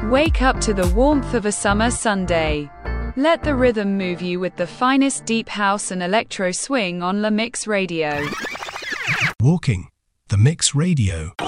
Wake up to the warmth of a summer Sunday. Let the rhythm move you with the finest deep house and electro swing on La Mix Radio. Walking, The Mix Radio.